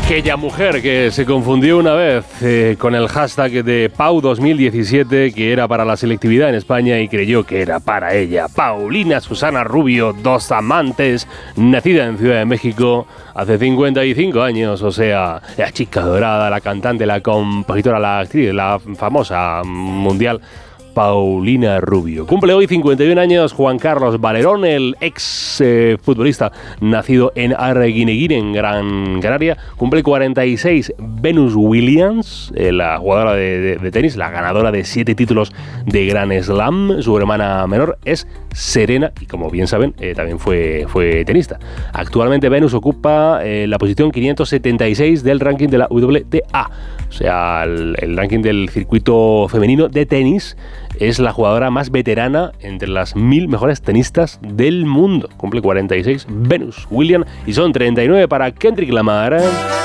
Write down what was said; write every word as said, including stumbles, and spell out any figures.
Aquella mujer que se confundió una vez eh, con el hashtag de Pau dos mil diecisiete, que era para la selectividad en España, y creyó que era para ella. Paulina Susana Rubio Dos Amantes, nacida en Ciudad de México hace cincuenta y cinco años, o sea, la chica dorada, la cantante, la compositora, la actriz, la famosa mundial Paulina Rubio. Cumple hoy cincuenta y un años Juan Carlos Valerón, el ex eh, futbolista nacido en Arguineguín, en Gran Canaria. Cumple cuarenta y seis Venus Williams, eh, la jugadora de, de, de tenis, la ganadora de siete títulos de Grand Slam. Su hermana menor es Serena y, como bien saben, eh, también fue, fue tenista. Actualmente Venus ocupa eh, la posición quinientos setenta y seis del ranking de la W T A, o sea, el, el ranking del circuito femenino de tenis. Es la jugadora más veterana entre las mil mejores tenistas del mundo. Cumple cuarenta y seis Venus Williams y son treinta y nueve para Kendrick Lamar.